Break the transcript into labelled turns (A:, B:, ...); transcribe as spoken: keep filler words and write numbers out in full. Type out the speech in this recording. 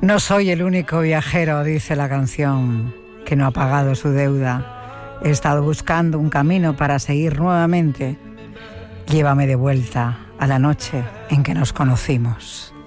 A: No soy el único viajero, dice la canción, que no ha pagado su deuda. He estado buscando un camino para seguir nuevamente. Llévame de vuelta a la noche en que nos conocimos.